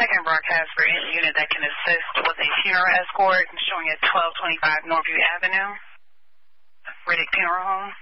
second broadcast for any unit that can assist with a funeral escort showing at 1225 Northview Avenue, Riddick Funeral Home.